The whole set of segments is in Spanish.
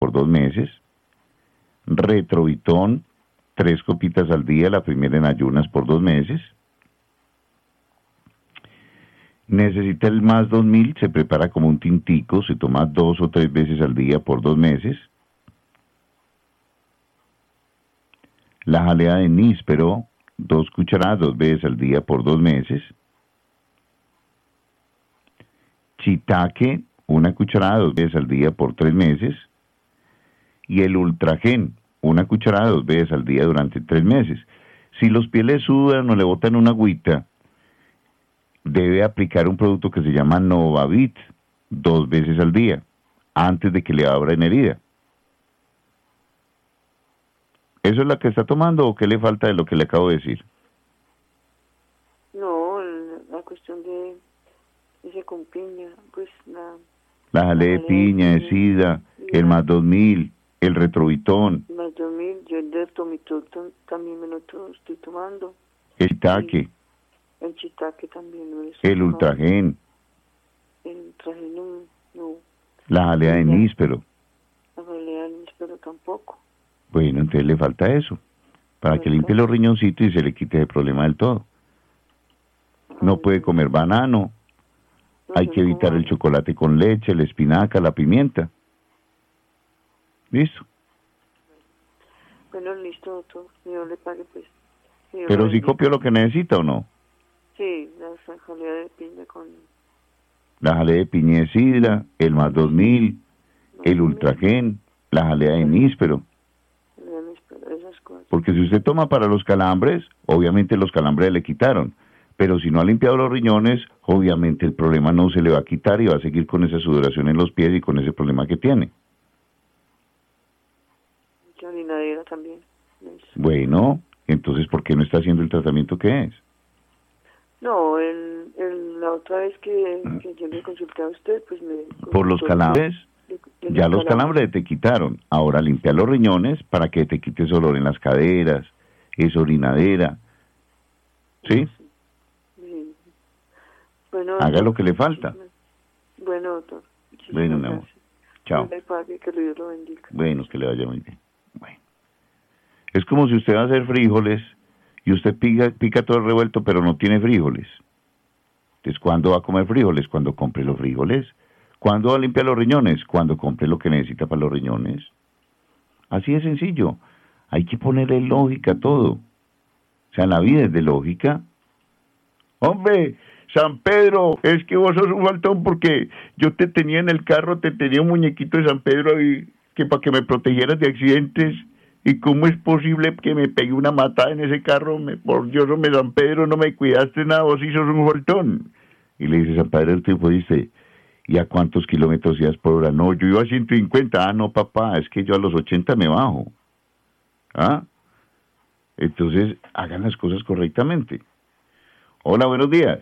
por 2 meses. Retrovitón, 3 copitas al día, la primera en ayunas por 2 meses. Necesita el más 2000, se prepara como un tintico, se toma 2 o 3 veces al día por 2 meses. La jalea de níspero, 2 cucharadas 2 veces al día por 2 meses. Shiitake, 1 cucharada 2 veces al día por 3 meses. Y el ultragen, 1 cucharada 2 veces al día durante 3 meses. Si los pies le sudan o le botan una agüita, debe aplicar un producto que se llama Novavit 2 veces al día, antes de que le abran herida. ¿Eso es la que está tomando o qué le falta de lo que le acabo de decir? No, la cuestión de ese con piña, pues la jalea de piña, de sida, el más 2000, el retrovitón. Más 2000, yo el dertomitol también me lo estoy tomando. El shiitake. El shiitake también lo el ultragen. El ultragen no. La jalea de níspero. La jalea de níspero tampoco. Bueno, entonces le falta eso, para que limpie los riñoncitos y se le quite el problema del todo. No puede comer banano, hay que evitar el chocolate con leche, la espinaca, la pimienta. ¿Listo? Bueno, listo, doctor. Yo le pague, pues. ¿Pero si copió lo que necesita o no? Sí, la jalea de piña con... La jalea de piña de sidra, el más 2000, el ultragen, la jalea de níspero. Porque si usted toma para los calambres, obviamente los calambres le quitaron. Pero si no ha limpiado los riñones, obviamente el problema no se le va a quitar y va a seguir con esa sudoración en los pies y con ese problema que tiene. Mucha orinadera también. Bueno, entonces, ¿por qué no está haciendo el tratamiento que es? No, la otra vez que yo le consulté a usted, pues me... Por los calambres, ya los calambres te quitaron. Ahora limpia los riñones para que te quites olor en las caderas, esa orinadera. ¿Sí? Sí. Bueno, haga lo que le falta. Bueno, doctor. Bueno, mi amor. Chao. Que Dios lo bendiga. Bueno, que le vaya muy bien. Bueno. Es como si usted va a hacer frijoles y usted pica todo el revuelto, pero no tiene frijoles. Entonces, ¿cuándo va a comer frijoles? Cuando compre los frijoles. ¿Cuándo va a limpiar los riñones? Cuando compre lo que necesita para los riñones. Así de sencillo. Hay que ponerle lógica a todo. O sea, la vida es de lógica. Hombre, San Pedro, es que vos sos un faltón porque yo te tenía en el carro, te tenía un muñequito de San Pedro y que para que me protegieras de accidentes. ¿Y cómo es posible que me pegue una matada en ese carro? Por Dios, hombre, San Pedro, no me cuidaste nada, vos sí sos un faltón. Y le dice San Pedro, el tipo dice, ¿y a cuántos kilómetros ibas por hora? No, yo iba a 150. Ah, no, papá, es que yo a los 80 me bajo. ¿Ah? Entonces, hagan las cosas correctamente. Hola, buenos días.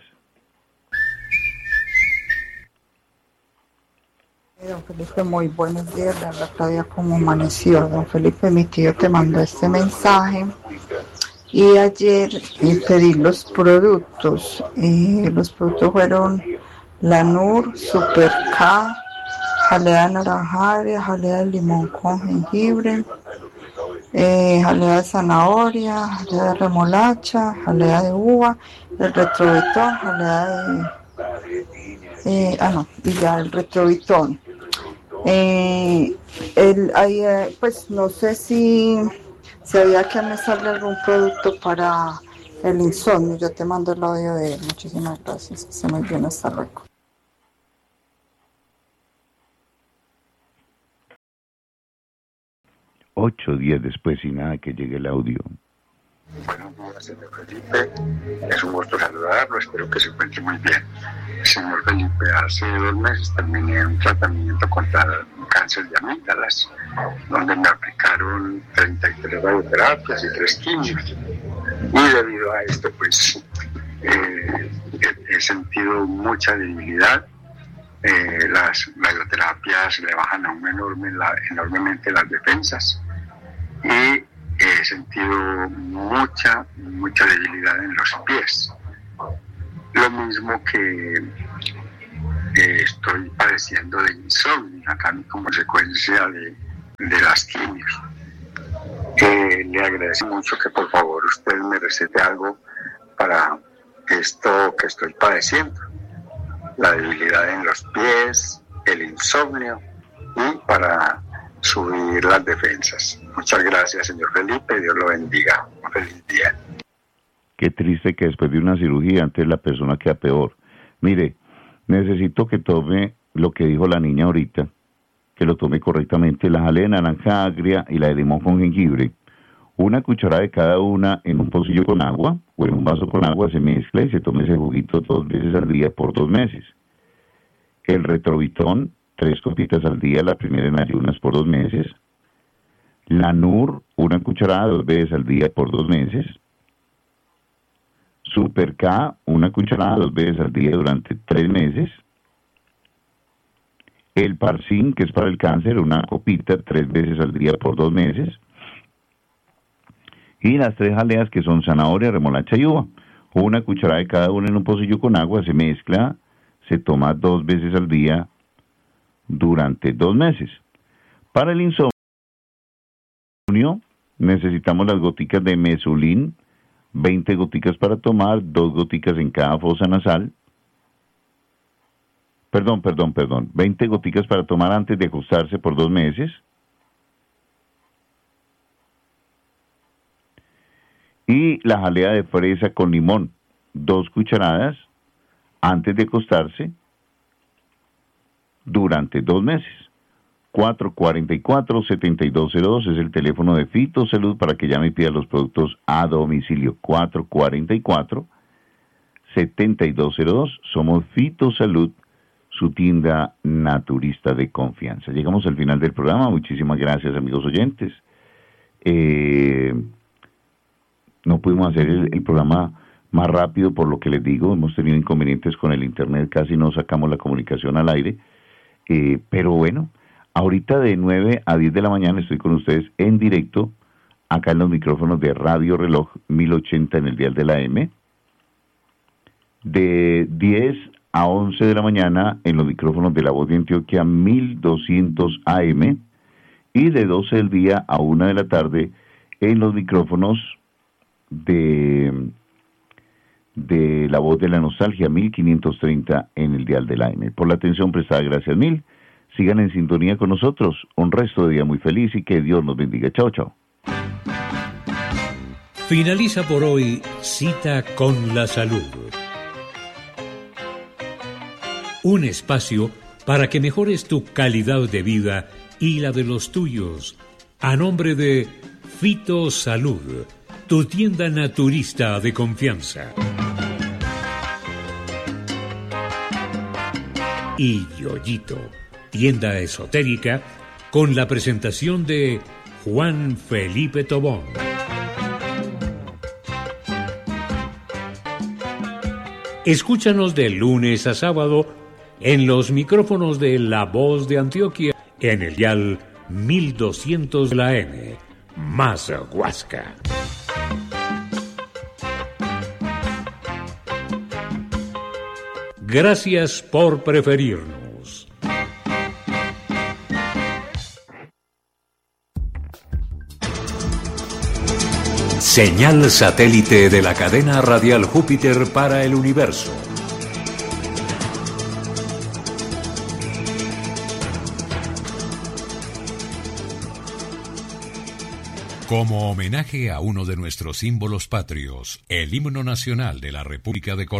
Don Felipe, muy buenos días. La verdad, Claudia, ¿cómo amaneció? Don Felipe, mi tío te mandó este mensaje y ayer pedí los productos. Los productos fueron Lanur, Super K, jalea de naranjaria, jalea de limón con jengibre, jalea de zanahoria, jalea de remolacha, jalea de uva, el retrovitón, jalea de... y ya el retrovitón. Pues no sé si había que añadirle algún producto para el insomnio. Yo te mando el audio de él. Muchísimas gracias. Que esté muy bien. Hasta luego. 8 días después y nada que llegue el audio. Buenos días, señor Felipe. Es un gusto saludarlo. Espero que se encuentre muy bien. Señor Felipe, hace 2 meses terminé un tratamiento contra el cáncer de amígdalas, donde me aplicaron 33 radioterapias y 3 quimios. Y debido a esto, pues, he sentido mucha debilidad. Las radioterapias le bajan a uno enormemente las defensas. Y he sentido mucha debilidad en los pies. Lo mismo que estoy padeciendo de insomnio, acá como consecuencia de de las quimios. Le agradezco mucho que por favor usted me recete algo para esto que estoy padeciendo, la debilidad en los pies, el insomnio y para subir las defensas. Muchas gracias, señor Felipe, Dios lo bendiga. Un feliz día. Qué triste que después de una cirugía antes la persona queda peor. Mire, necesito que tome lo que dijo la niña ahorita, que lo tome correctamente, la jalea de naranja agria y la de limón con jengibre. Una cucharada de cada una en un pocillo con agua o en un vaso con agua, se mezcla y se tome ese juguito 2 veces al día por 2 meses. El retrovitón, 3 copitas al día, la primera en ayunas por 2 meses. La NUR, 1 cucharada 2 veces al día por 2 meses. Super K, 1 cucharada 2 veces al día durante 3 meses. El Parsin, que es para el cáncer, 1 copita 3 veces al día por 2 meses. Y las 3 jaleas que son zanahoria, remolacha y uva. 1 cucharada de cada una en un pocillo con agua, se mezcla, se toma 2 veces al día durante 2 meses. Para el insomnio necesitamos las goticas de mesulín, 20 goticas para tomar, 2 goticas en cada fosa nasal. Perdón, 20 goticas para tomar antes de acostarse por 2 meses. Y la jalea de fresa con limón, 2 cucharadas antes de acostarse durante 2 meses. 444-7202 es el teléfono de Fitosalud para que llame y pida los productos a domicilio. 444-7202. Somos Fitosalud, su tienda naturista de confianza. Llegamos al final del programa. Muchísimas gracias, amigos oyentes. No pudimos hacer el programa más rápido, por lo que les digo, hemos tenido inconvenientes con el internet, casi no sacamos la comunicación al aire, pero bueno, ahorita de 9 a 10 de la mañana estoy con ustedes en directo, acá en los micrófonos de Radio Reloj 1080 en el dial de la M, de 10 a 11 de la mañana en los micrófonos de La Voz de Antioquia 1200 AM, y de 12 del día a 1 de la tarde en los micrófonos de La Voz de la Nostalgia 1530 en el dial de la M. Por la atención prestada, gracias mil. Sigan en sintonía con nosotros. Un resto de día muy feliz y que Dios nos bendiga. Chao, chao. Finaliza por hoy Cita con la Salud. Un espacio para que mejores tu calidad de vida y la de los tuyos. A nombre de Fitosalud, tu tienda naturista de confianza. Y Yoyito, tienda esotérica, con la presentación de Juan Felipe Tobón. Escúchanos de lunes a sábado en los micrófonos de La Voz de Antioquia en el dial 1200 de la M. Más Huasca. Gracias por preferirnos. Señal satélite de la cadena radial Júpiter para el universo. Como homenaje a uno de nuestros símbolos patrios, el himno nacional de la República de Colombia.